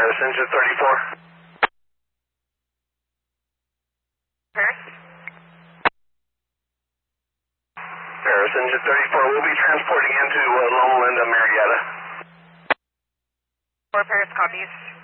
Paris engine 34. Paris? Paris engine 34 will be transporting into Loma Linda, Marietta. 4 Paris copies.